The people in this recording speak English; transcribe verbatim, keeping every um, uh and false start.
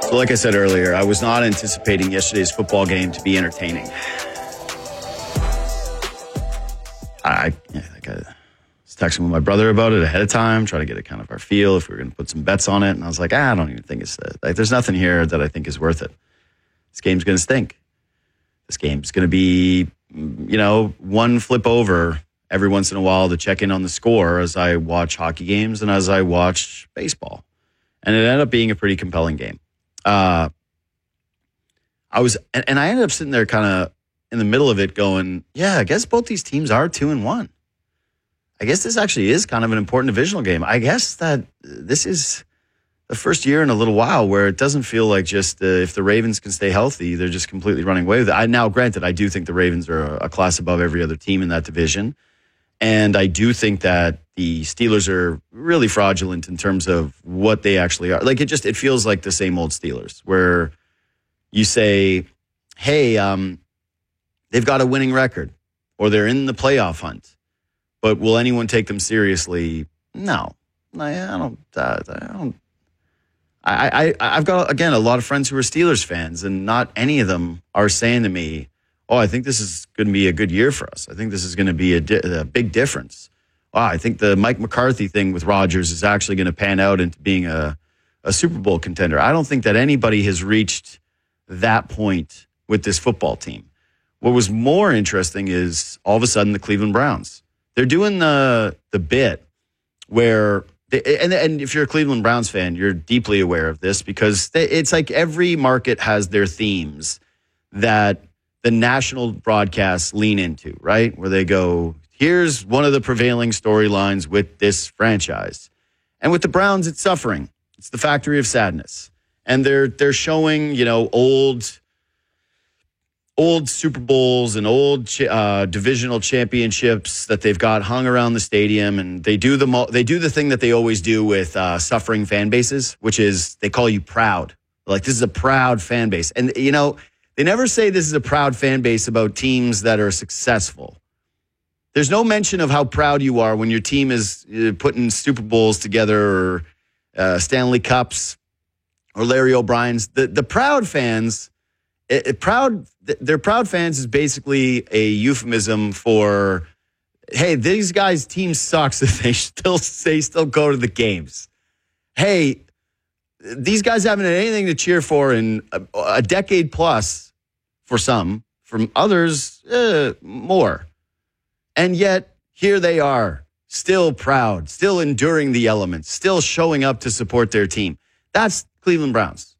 So like I said earlier, I was not anticipating yesterday's football game to be entertaining. I, yeah, like I was texting with my brother about it ahead of time, trying to get a kind of our feel if we were going to put some bets on it. And I was like, ah, I don't even think it's, like, there's nothing here that I think is worth it. This game's going to stink. This game's going to be, you know, one flip over every once in a while to check in on the score as I watch hockey games and as I watch baseball. And it ended up being a pretty compelling game. Uh, I was, and, and I ended up sitting there kind of in the middle of it going, yeah, I guess both these teams are two and one. I guess this actually is kind of an important divisional game. I guess that this is the first year in a little while where it doesn't feel like just uh, if the Ravens can stay healthy, they're just completely running away with it. I, now, granted, I do think the Ravens are a, a class above every other team in that division. And I do think that the Steelers are really fraudulent in terms of what they actually are. Like, it just, it feels like the same old Steelers where you say, hey, um, they've got a winning record or they're in the playoff hunt, but will anyone take them seriously? No, I don't, uh, I don't, I, I, I've got, again, a lot of friends who are Steelers fans and not any of them are saying to me, oh, I think this is going to be a good year for us. I think this is going to be a, di- a big difference. Wow, I think the Mike McCarthy thing with Rodgers is actually going to pan out into being a, a Super Bowl contender. I don't think that anybody has reached that point with this football team. What was more interesting is all of a sudden the Cleveland Browns. They're doing the the bit where, they, and, and if you're a Cleveland Browns fan, you're deeply aware of this because they, it's like every market has their themes that the national broadcasts lean into, right? Where they go, here's one of the prevailing storylines with this franchise. And with the Browns, it's suffering. It's the factory of sadness. And they're they're showing, you know, old old Super Bowls and old uh, divisional championships that they've got hung around the stadium. And they do the mo- they do the thing that they always do with uh, suffering fan bases, which is they call you proud. Like, this is a proud fan base. And, you know, they never say this is a proud fan base about teams that are successful. There's no mention of how proud you are when your team is putting Super Bowls together or uh, Stanley Cups or Larry O'Brien's. The the proud fans, it, it proud their proud fans is basically a euphemism for, hey, these guys' team sucks if they still they still go to the games. Hey, these guys haven't had anything to cheer for in a, a decade plus. For some, from others, uh, more. And yet, here they are, still proud, still enduring the elements, still showing up to support their team. That's Cleveland Browns.